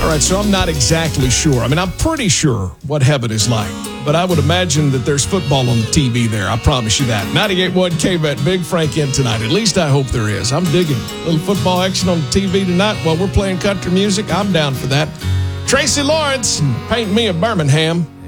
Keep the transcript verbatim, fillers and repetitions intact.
right, so I'm not exactly sure. I mean, I'm pretty sure what heaven is like, but I would imagine that there's football on the T V there. I promise you that. ninety-eight point one K-Bet, Big Frank in tonight. At least I hope there is. I'm digging a little football action on the T V tonight while we're playing country music. I'm down for that. Tracy Lawrence, Paint Me a Birmingham.